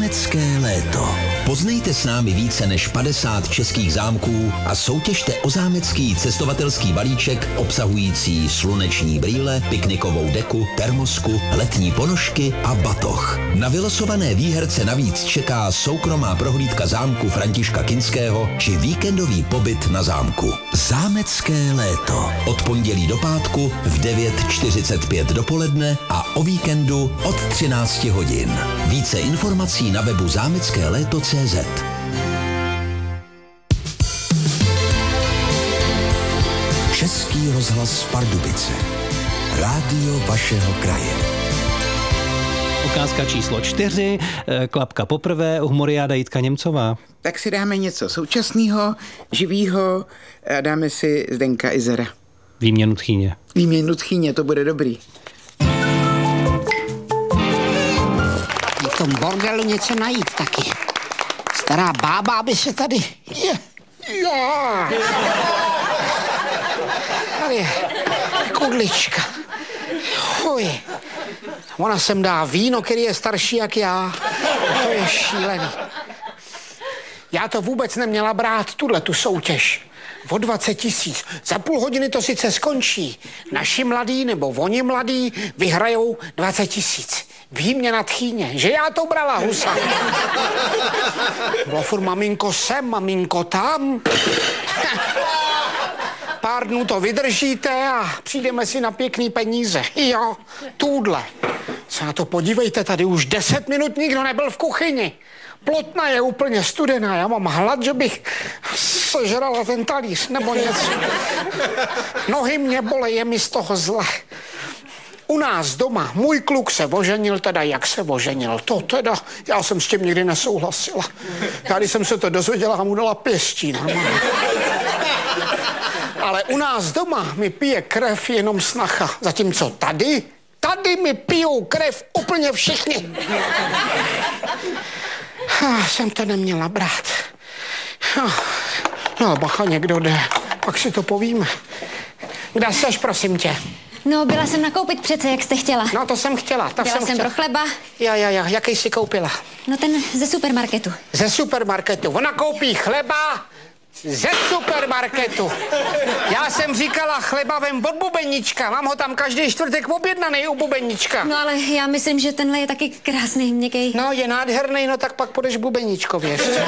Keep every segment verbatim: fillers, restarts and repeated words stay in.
Zámecké léto. Poznejte s námi více než padesát českých zámků a soutěžte o zámecký cestovatelský balíček obsahující sluneční brýle, piknikovou deku, termosku, letní ponožky a batoh. Na vylosované výherce navíc čeká soukromá prohlídka zámku Františka Kinského či víkendový pobyt na zámku. Zámecké léto. Od pondělí do pátku v devět čtyřicet pět dopoledne a o víkendu od třináct hodin. Více informací na webu zámecké léto tečka cé zet. Český rozhlas Pardubice. Rádio vašeho kraje. Ukázka číslo čtyři, klapka poprvé, humoriáda Jitka Němcová. Tak si dáme něco současného, živýho a dáme si Zdenka Izera. Výměnu tchýně. Výměnu tchýně, to bude dobrý. V tom bordelu něco najít taky. Stará bába by se tady... Je. Já. Tady je kudlička. Uj. Ona sem dá víno, který je starší jak já. To je šílený. Já to vůbec neměla brát, tuhle tu soutěž. O dvacet tisíc. Za půl hodiny to sice skončí. Naši mladí nebo oni mladí vyhrajou dvacet tisíc. Výměna tchýně, že já to brala, husa. Bylo furt maminko sem, maminko tam. Pár dnů to vydržíte a přijdeme si na pěkný peníze. Jo, tůdle. Co na to podívejte, tady už deset minut nikdo nebyl v kuchyni. Plotna je úplně studená, já mám hlad, že bych sežrala ten talíř nebo něco. Nohy mě bolej, je mi z toho zle. U nás doma můj kluk se oženil, teda jak se oženil, to teda, já jsem s tím nikdy nesouhlasila. Já když jsem se to dozvěděla, mu dala pěstí normálně. Ale u nás doma mi pije krev jenom snacha, zatímco tady, tady mi pijou krev úplně všichni. Ah, jsem to neměla brát. Ah, no, bacha, někdo jde, pak si to povíme. Kde seš, prosím tě? No, byla jsem nakoupit přece, jak jste chtěla. No, to jsem chtěla, to Chtěla jsem jsem chtěla. pro chleba. Ja, ja, ja, jaký jsi koupila? No ten ze supermarketu. Ze supermarketu. Ona koupí chleba ze supermarketu. Já jsem říkala chleba vem od bubenička. Mám ho tam každý čtvrtek objednaný u bubenička. No ale já myslím, že tenhle je taky krásný, měkký. No, je nádherný, no tak pak půjdeš bubeničkově ještě.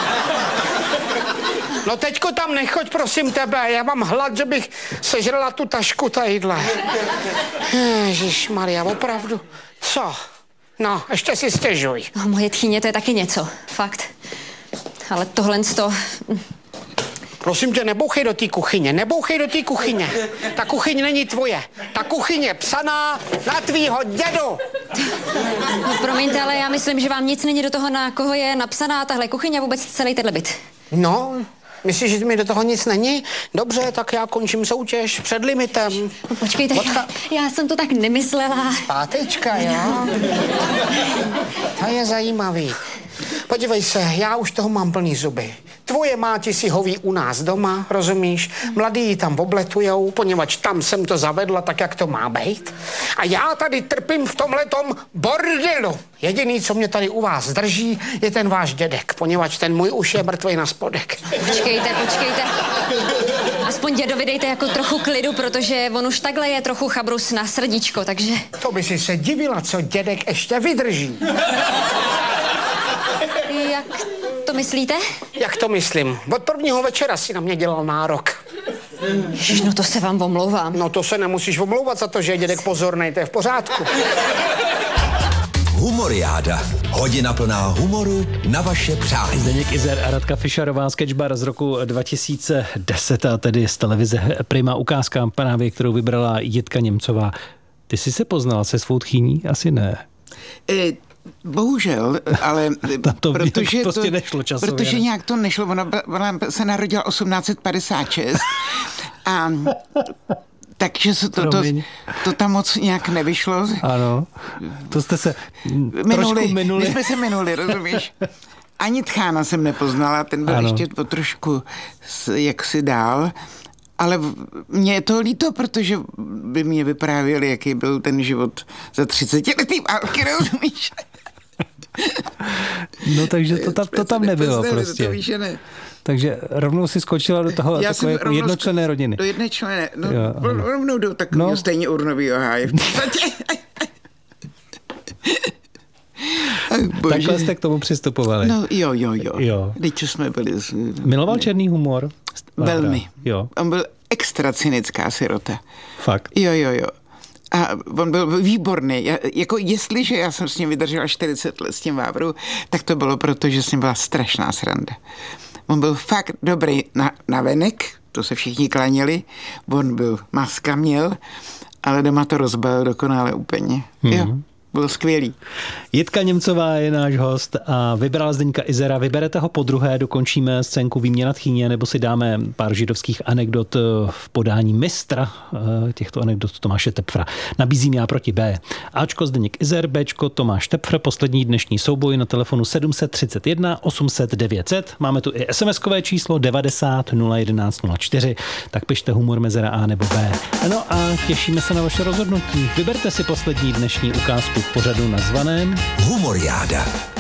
No teďko tam nechoď, prosím tebe, já mám hlad, že bych sežrala tu tašku tadyhle. Ježišmarja, opravdu. Co? No, ještě si stěžuj. No, moje tchýně, to je taky něco, fakt. Ale tohle to... Prosím tě, nebouchej do té kuchyně, nebouchej do té kuchyně. Ta kuchyň není tvoje. Ta kuchyň je psaná na tvýho dědu. No promiňte, ale já myslím, že vám nic není do toho, na koho je napsaná tahle kuchyně a vůbec celý tenhle byt. No, myslíš, že mi do toho nic není? Dobře, tak já končím soutěž před limitem. No počkejte, Odcha- já jsem to tak nemyslela. Pátečka, jo? To je zajímavý. Podívej se, já už toho mám plný zuby. Tvoje máti si hoví u nás doma, rozumíš? Mladí ji tam obletujou, poněvadž tam jsem to zavedla tak, jak to má být. A já tady trpím v tomhletom bordelu. Jediný, co mě tady u vás drží, je ten váš dědek, poněvadž ten můj už je mrtvej na spodek. Počkejte, počkejte. Aspoň dědovi dejte jako trochu klidu, protože on už takhle je trochu chabrus na srdíčko, takže... To by si se divila, co dědek ještě vydrží. Jak to myslíte? Jak to myslím? Od prvního večera si na mě dělal nárok. Ježiš, no to se vám omlouvám. No to se nemusíš omlouvat za to, že je dědek pozornej, to je v pořádku. Humoriáda. Hodina plná humoru na vaše přání. Zdeněk Izer a Radka Fischerová, sketchbar z roku dva tisíce deset, a tedy z televize Prima, ukázka právě, kterou vybrala Jitka Němcová. Ty jsi se poznala se svou tchýní? Asi ne. E, bohužel, ale to protože, prostě to, nešlo časově, protože ne? nějak to nešlo, ona, ona se narodila osmnáct set padesát šest a takže se to, to, to tam moc nějak nevyšlo. Ano, to jste se minuli, trošku minuli. My jsme se minuli, rozumíš? Ani Tchána jsem nepoznala, ten byl ano. ještě o trošku jaksi dál, ale mě je to líto, protože by mě vyprávěli, jaký byl ten život za třicetiletý války, rozumíš? No takže to, tam, to tam nebylo prostě. To víš, že ne. Takže rovnou si skočila do toho Já takové jako jednočlenné rodiny. Do jedné členné, no jo, rovnou do takového no. stejně urnovýho háje. V podstatě. Takhle jste k tomu přistupovali. No jo, jo, jo. jo. Teď jsme byli... Z... Miloval černý humor? Velmi. Jo. On byl extra cynická sirota. Fakt? Jo, jo, jo. A on byl výborný. Já, jako jestliže já jsem s ním vydržela čtyřicet let s tím Vávru, tak to bylo proto, že s ním byla strašná sranda. On byl fakt dobrý na, na venek, to se všichni klaněli, on byl, maska měl, ale doma to rozbalil dokonale úplně. Mm-hmm. Jo. Byl skvělý. Jitka Němcová je náš host a vybrala Zdeňka Izera. Vyberete ho po druhé, dokončíme scénku Výměna tchýně, nebo si dáme pár židovských anekdot v podání mistra těchto anekdot Tomáše Tepfra. Nabízím Já proti B. Ačko Zdeněk Izer, Bčko Tomáš Tepfr, poslední dnešní souboj na telefonu sedm tři jedna osm set devět set. Máme tu i SMSkové číslo devadesát nula jedenáct nula čtyři, tak pište humor mezera A nebo B. No a těšíme se na vaše rozhodnutí. Vyberte si poslední dnešní ukázku v pořadu nazvaném Humoriáda.